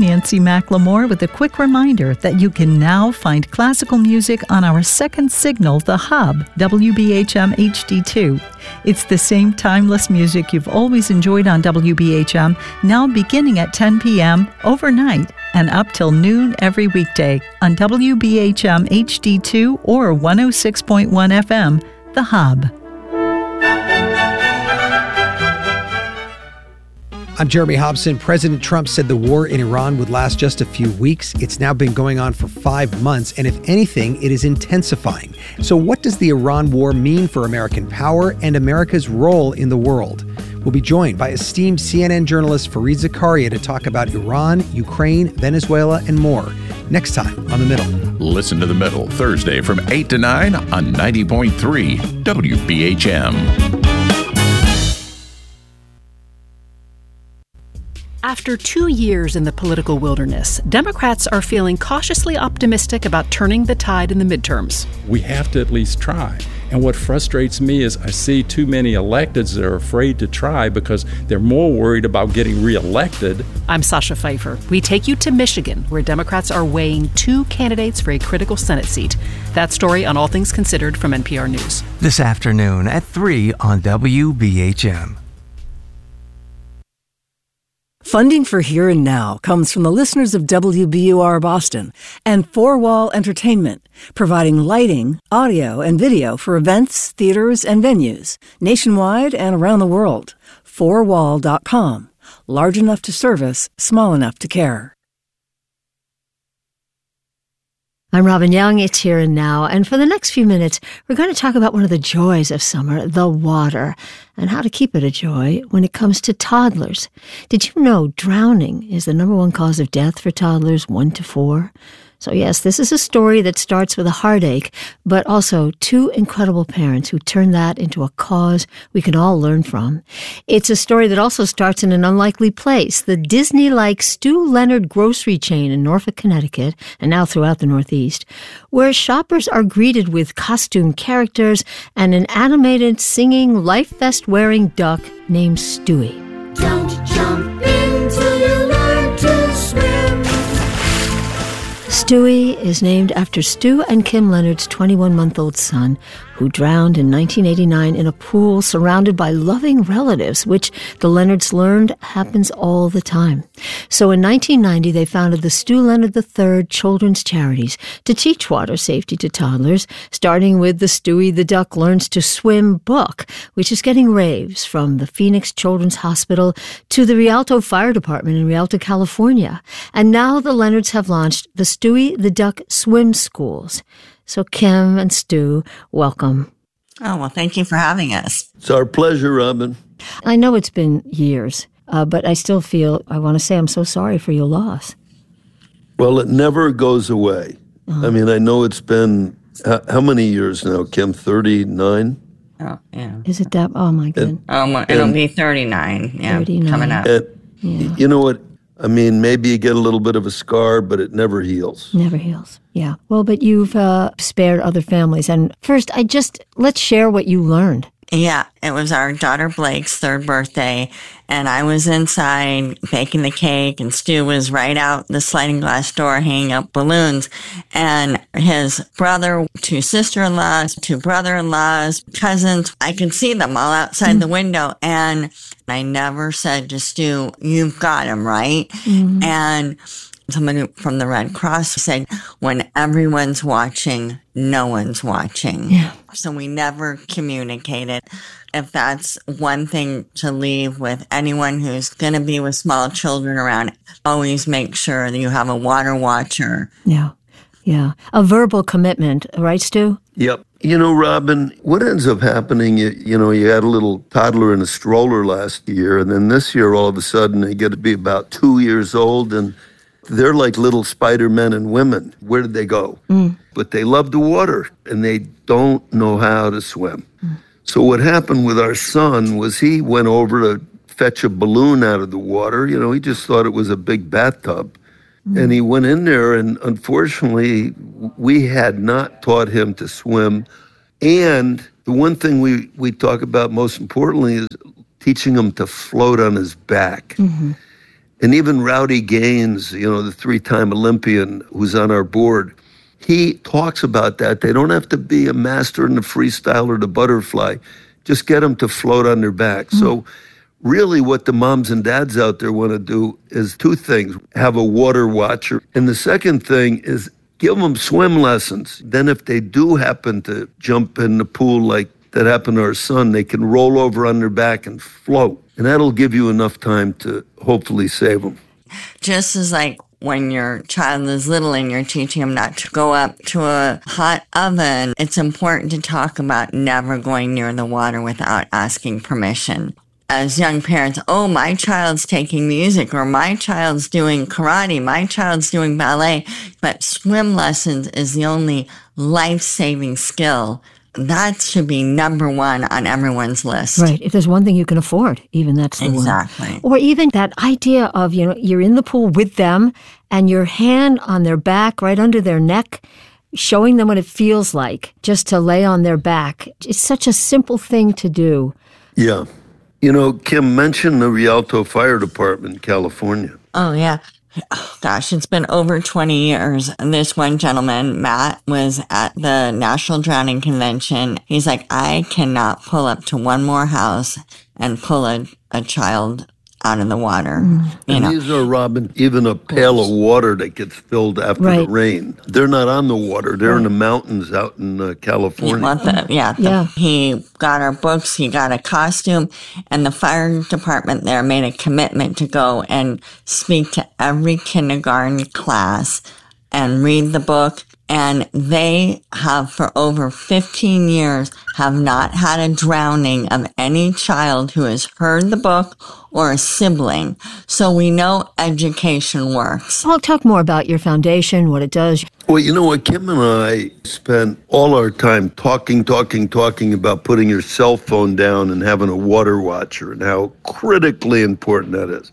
Nancy McLemore with a quick reminder that you can now find classical music on our second signal, The Hub, WBHM HD2. It's the same timeless music you've always enjoyed on WBHM, now beginning at 10 p.m. overnight and up till noon every weekday on WBHM HD2 or 106.1 FM, The Hub. I'm Jeremy Hobson. President Trump said the war in Iran would last just a few weeks. It's now been going on for 5 months, and if anything, it is intensifying. So what does the Iran war mean for American power and America's role in the world? We'll be joined by esteemed CNN journalist Fareed Zakaria to talk about Iran, Ukraine, Venezuela, and more. Next time on The Middle. Listen to The Middle, Thursday from 8 to 9 on 90.3 WBHM. After 2 years in the political wilderness, Democrats are feeling cautiously optimistic about turning the tide in the midterms. We have to at least try. And what frustrates me is I see too many electeds that are afraid to try because they're more worried about getting reelected. I'm Sasha Pfeiffer. We take you to Michigan, where Democrats are weighing 2 candidates for a critical Senate seat. That story on All Things Considered from NPR News. This afternoon at 3 on WBHM. Funding for Here and Now comes from the listeners of WBUR Boston and Four Wall Entertainment, providing lighting, audio, and video for events, theaters, and venues nationwide and around the world. Fourwall.com. Large enough to service, small enough to care. I'm Robin Young. It's Here and Now. And for the next few minutes, we're going to talk about one of the joys of summer, the water, and how to keep it a joy when it comes to toddlers. Did you know drowning is the #1 cause of death for toddlers 1 to 4? So yes, this is a story that starts with a heartache, but also 2 incredible parents who turn that into a cause we can all learn from. It's a story that also starts in an unlikely place, the Disney-like Stu Leonard grocery chain in Norfolk, Connecticut, and now throughout the Northeast, where shoppers are greeted with costume characters and an animated, singing, life vest-wearing duck named Stewie. Don't jump in till you learn to swim. Stewie is named after Stu and Kim Leonard's 21-month-old son, who drowned in 1989 in a pool surrounded by loving relatives, which the Leonards learned happens all the time. So in 1990, they founded the Stu Leonard III Children's Charities to teach water safety to toddlers, starting with the Stewie the Duck Learns to Swim book, which is getting raves from the Phoenix Children's Hospital to the Rialto Fire Department in Rialto, California. And now the Leonards have launched the Stewie the Duck Swim Schools. So Kim and Stu, welcome. Oh, well, thank you for having us. It's our pleasure, Robin. I know it's been years, but I still feel, I want to say I'm so sorry for your loss. Well, it never goes away. I mean, I know it's been, how many years now, Kim? 39? Oh, yeah. Is it that? Oh, my God. It'll be 39. Yeah, 39. Coming up. Yeah. You know what? I mean, maybe you get a little bit of a scar, but it never heals. Never heals. Yeah. Well, but you've spared other families. And first, let's share what you learned. Yeah, it was our daughter Blake's 3rd birthday, and I was inside baking the cake, and Stu was right out the sliding glass door hanging up balloons, and his brother, 2 sister-in-laws, 2 brother-in-laws, cousins, I could see them all outside the window, and I never said to Stu, "You've got him, right?" Mm-hmm. And someone from the Red Cross said, when everyone's watching, no one's watching. Yeah. So we never communicated. If that's one thing to leave with anyone who's going to be with small children around, always make sure that you have a water watcher. Yeah. Yeah. A verbal commitment, right, Stu? Yep. You know, Robin, what ends up happening, you had a little toddler in a stroller last year, and then this year, all of a sudden, they get to be about 2 years old, and they're like little Spider-Men and women. Where did they go? But they love the water, and they don't know how to swim. So what happened with our son was he went over to fetch a balloon out of the water. He just thought it was a big bathtub. And he went in there, and unfortunately, we had not taught him to swim. And the one thing we talk about most importantly is teaching him to float on his back. Mm-hmm. And even Rowdy Gaines, the three-time Olympian who's on our board, he talks about that. They don't have to be a master in the freestyle or the butterfly. Just get them to float on their back. So really what the moms and dads out there want to do is two things. Have a water watcher. And the second thing is give them swim lessons. Then if they do happen to jump in the pool like that happened to our son, they can roll over on their back and float. And that'll give you enough time to hopefully save them. Just as like when your child is little and you're teaching them not to go up to a hot oven, it's important to talk about never going near the water without asking permission. As young parents, oh, my child's taking music, or my child's doing karate, my child's doing ballet, but swim lessons is the only life-saving skill. That should be number one on everyone's list. Right. If there's one thing you can afford, even that's the one. Exactly. Or even that idea of, you're in the pool with them and your hand on their back, right under their neck, showing them what it feels like just to lay on their back. It's such a simple thing to do. Yeah. Kim mentioned the Rialto Fire Department in California. Oh, yeah. Oh, gosh, it's been over 20 years. And this one gentleman, Matt, was at the National Drowning Convention. He's like, I cannot pull up to one more house and pull a child out of the water. And these are, Robin, even a pail of water that gets filled after the rain. They're not on the water. They're in the mountains out in California. He got our books. He got a costume. And the fire department there made a commitment to go and speak to every kindergarten class and read the book. And they have, for over 15 years, have not had a drowning of any child who has heard the book or a sibling. So we know education works. I'll talk more about your foundation, what it does. Well, you know what? Kim and I spent all our time talking about putting your cell phone down and having a water watcher and how critically important that is.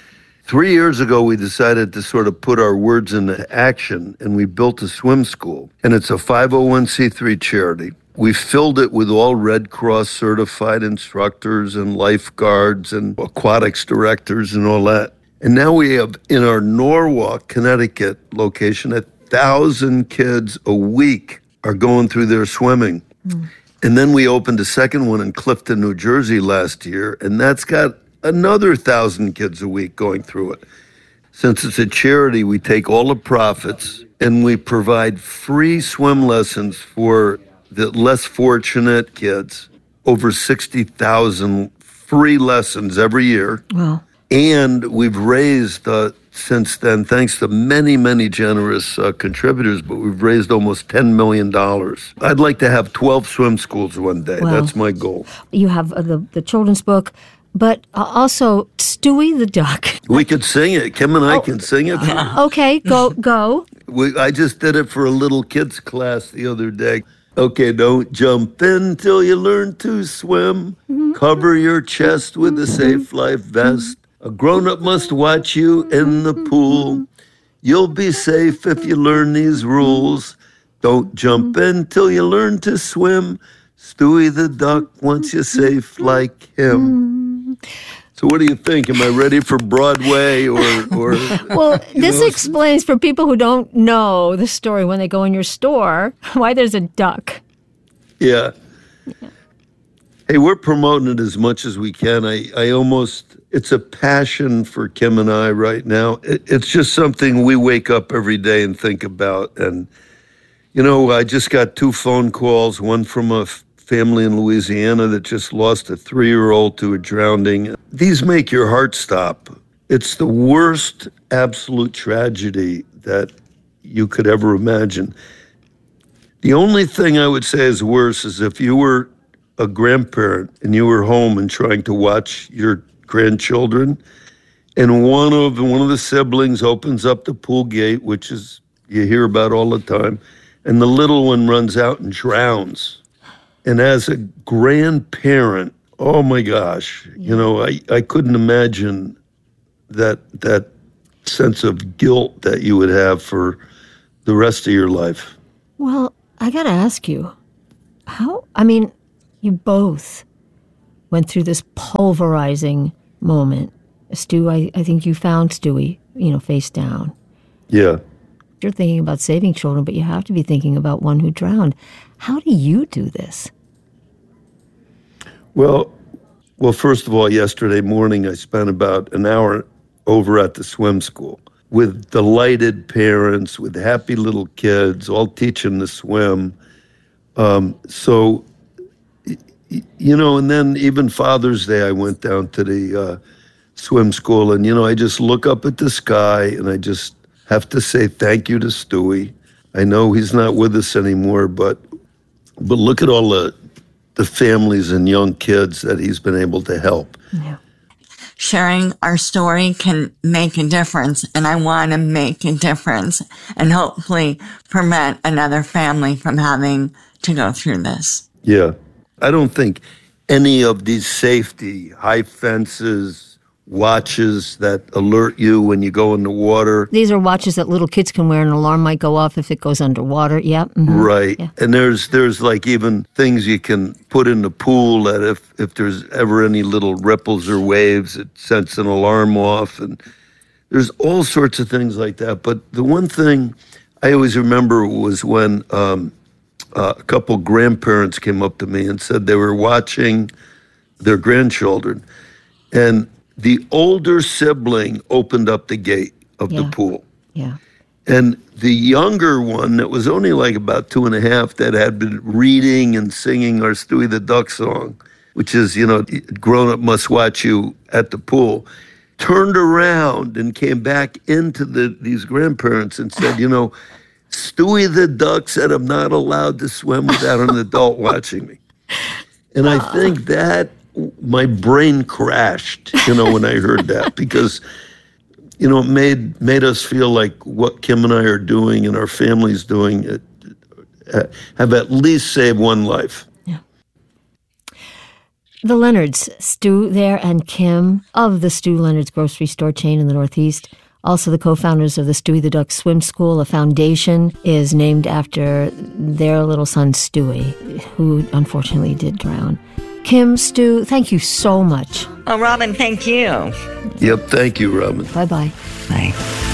3 years ago, we decided to sort of put our words into action, and we built a swim school. And it's a 501c3 charity. We filled it with all Red Cross certified instructors and lifeguards and aquatics directors and all that. And now we have, in our Norwalk, Connecticut location, 1,000 kids a week are going through their swimming. And then we opened a second one in Clifton, New Jersey last year, and that's got another 1,000 kids a week going through it. Since it's a charity, we take all the profits and we provide free swim lessons for the less fortunate kids. Over 60,000 free lessons every year. Wow. And we've raised, since then, thanks to many, many generous contributors, but we've raised almost $10 million. I'd like to have 12 swim schools one day. Wow. That's my goal. You have the children's book, but also Stewie the Duck. We could sing it. Kim and I can sing it. Okay, go. I just did it for a little kids class the other day. Okay, don't jump in till you learn to swim. Cover your chest with a Safe Life vest. A grown-up must watch you in the pool. You'll be safe if you learn these rules. Don't jump in till you learn to swim. Stewie the Duck wants you safe like him. So what do you think? Am I ready for Broadway or Well, this explains for people who don't know the story when they go in your store why there's a duck. Yeah. Hey, we're promoting it as much as we can. It's a passion for Kim and I right now. It's just something we wake up every day and think about. And, I just got 2 phone calls, one from a family in Louisiana that just lost a 3-year-old to a drowning. These make your heart stop. It's the worst absolute tragedy that you could ever imagine. The only thing I would say is worse is if you were a grandparent and you were home and trying to watch your grandchildren, and one of the siblings opens up the pool gate, which is you hear about all the time, and the little one runs out and drowns. And as a grandparent, oh my gosh, I couldn't imagine that sense of guilt that you would have for the rest of your life. Well, I got to ask you, you both went through this pulverizing moment Stu, I think you found Stewie, face down. Yeah. You're thinking about saving children, but you have to be thinking about one who drowned. How do you do this? Well, first of all, yesterday morning I spent about an hour over at the swim school with delighted parents, with happy little kids, all teaching to swim. And then even Father's Day, I went down to the swim school, and, I just look up at the sky, and I just have to say thank you to Stewie. I know he's not with us anymore, but look at all the families and young kids that he's been able to help. Yeah. Sharing our story can make a difference, and I want to make a difference and hopefully prevent another family from having to go through this. Yeah. I don't think any of these safety, high fences, watches that alert you when you go in the water. These are watches that little kids can wear. An alarm might go off if it goes underwater. Yep. Mm-hmm. Right. Yeah. And there's like even things you can put in the pool that if there's ever any little ripples or waves, it sets an alarm off. And there's all sorts of things like that. But the one thing I always remember was when a couple grandparents came up to me and said they were watching their grandchildren, and the older sibling opened up the gate of the pool. Yeah. And the younger one that was only like about 2.5 that had been reading and singing our Stewie the Duck song, which is, grown up must watch you at the pool, turned around and came back into these grandparents and said, Stewie the Duck said I'm not allowed to swim without an adult watching me. And I think that my brain crashed, when I heard that, because, it made us feel like what Kim and I are doing and our family's doing have at least saved one life. Yeah. The Leonards, Stu there and Kim of the Stu Leonard's grocery store chain in the Northeast, also the co-founders of the Stewie the Duck Swim School. A foundation is named after their little son, Stewie, who unfortunately did drown. Kim, Stu, thank you so much. Oh, Robin, thank you. Yep, thank you, Robin. Bye-bye. Bye.